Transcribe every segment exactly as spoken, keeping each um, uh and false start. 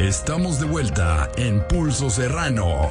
Estamos de vuelta en Pulso Serrano.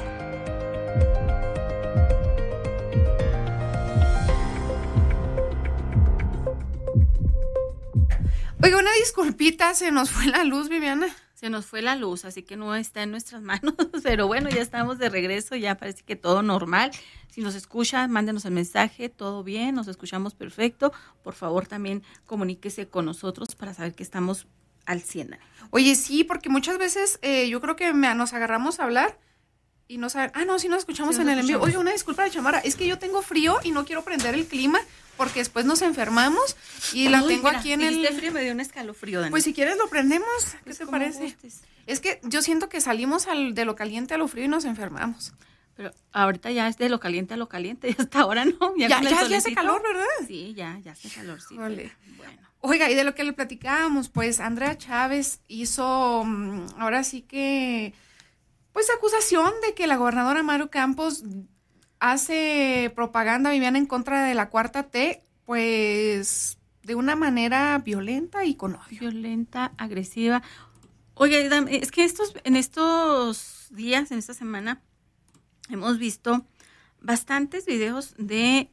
Oiga, una disculpita, se nos fue la luz, Viviana. Se nos fue la luz, así que no está en nuestras manos, pero bueno, ya estamos de regreso, ya parece que todo normal. Si nos escucha, mándenos el mensaje, todo bien, nos escuchamos perfecto. Por favor, también comuníquese con nosotros para saber que estamos al cien. Oye, sí, porque muchas veces eh, yo creo que me, nos agarramos a hablar y no saben, ah, no, sí nos escuchamos sí, en nos el envío. escuchamos. Oye, una disculpa de Chamara, es que yo tengo frío y no quiero prender el clima porque después nos enfermamos y la Ay, tengo mira, aquí en dijiste el... frío, me dio un escalofrío, Dani. Pues si quieres lo prendemos, ¿qué Pues te como parece? gustes. Es que yo siento que salimos al, de lo caliente a lo frío y nos enfermamos. Pero ahorita ya es de lo caliente a lo caliente, y hasta ahora no. Ya, Ya, con el ya, ya hace solecito. calor, ¿verdad? Sí, ya, ya hace calorcito. Vale. Bueno. Oiga, y de lo que le platicábamos, pues Andrea Chávez hizo, mm, ahora sí que, pues acusación de que la gobernadora Maru Campos hace propaganda, Viviana, en contra de la cuarta T, pues de una manera violenta y con odio. Violenta, agresiva. Oye, es que estos, en estos días, en esta semana, hemos visto bastantes videos de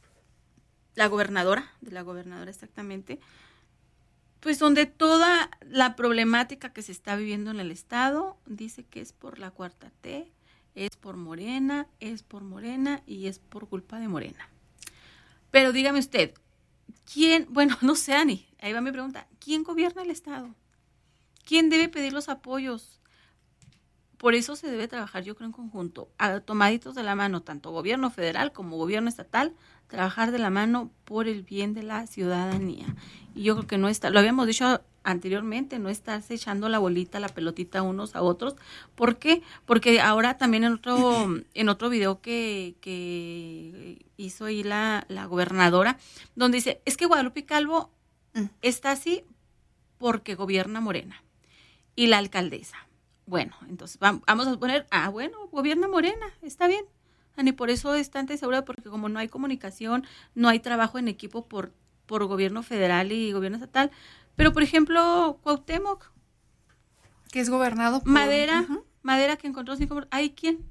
la gobernadora, de la gobernadora exactamente, pues donde toda la problemática que se está viviendo en el estado dice que es por la cuarta T, es por Morena, es por Morena y es por culpa de Morena. Pero dígame usted, ¿quién, bueno, no sé, Ani, ahí va mi pregunta, ¿quién gobierna el estado? ¿Quién debe pedir los apoyos? Por eso se debe trabajar, yo creo, en conjunto, a tomaditos de la mano, tanto gobierno federal como gobierno estatal, trabajar de la mano por el bien de la ciudadanía. Y yo creo que no está, lo habíamos dicho anteriormente, no estarse echando la bolita, la pelotita unos a otros. ¿Por qué? Porque ahora también en otro, en otro video que, que hizo ahí la, la gobernadora, donde dice, es que Guadalupe Calvo está así porque gobierna Morena. Y la alcaldesa. Bueno, entonces vamos a poner, ah, bueno, gobierna Morena, está bien. Ani, por eso es tanta inseguridad, porque como no hay comunicación, no hay trabajo en equipo por, por gobierno federal y gobierno estatal. Pero, por ejemplo, Cuauhtémoc. Que es gobernado por... Madera, Uh-huh. Madera que encontró cinco... ¿Ahí quién?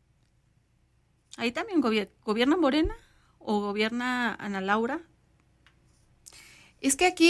¿Ahí también gobier- gobierna Morena o gobierna Ana Laura? Es que aquí